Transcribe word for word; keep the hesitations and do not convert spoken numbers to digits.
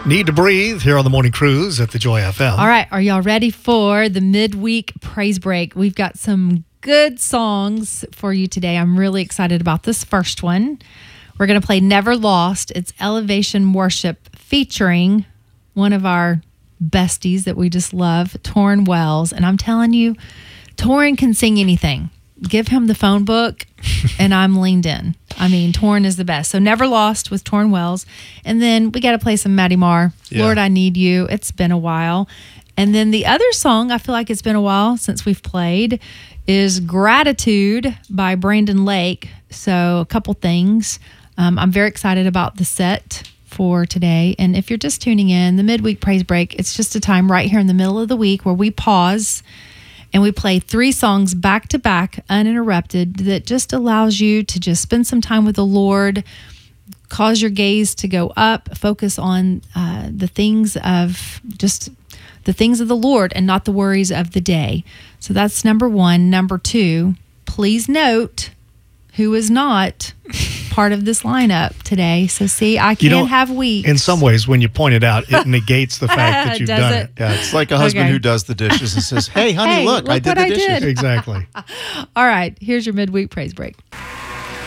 Need to Breathe here on the Morning Cruise at the Joy F M. All right, are y'all ready for the midweek praise break? We've got some good songs for you today. I'm really excited about this first one. We're going to play Never Lost. It's Elevation Worship featuring one of our besties that we just love, Torrin Wells. And I'm telling you, Torrin can sing anything. Give him the phone book, and I'm leaned in. I mean, Torrin is the best. So Never Lost with Torrin Wells. And then we got to play some Maddie Marr, yeah. Lord, I Need You. It's been a while. And then the other song, I feel like it's been a while since we've played, is Gratitude by Brandon Lake. So a couple things. Um, I'm very excited about the set for today. And if you're just tuning in, the midweek praise break, it's just a time right here in the middle of the week where we pause and we play three songs back to back, uninterrupted, that just allows you to just spend some time with the Lord, cause your gaze to go up, focus on uh, the things of just the things of the Lord and not the worries of the day. So that's number one. Number two, please note who is not part of this lineup today. So see, I can't you know, have weeks. In some ways, when you point it out, it negates the fact that you've done it? it. Yeah, it's like a husband okay. who does the dishes and says, hey, honey, hey, look, look I did what the I dishes. Did. Exactly. All right, here's your midweek praise break.